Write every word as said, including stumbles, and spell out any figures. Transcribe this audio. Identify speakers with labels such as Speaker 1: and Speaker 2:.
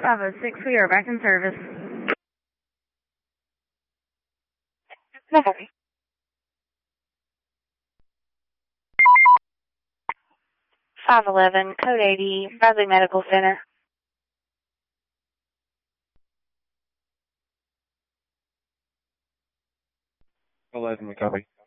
Speaker 1: five oh six, we are back in service.
Speaker 2: No copy. five eleven, code eighty, Bradley Medical Center.
Speaker 3: eleven, we copy.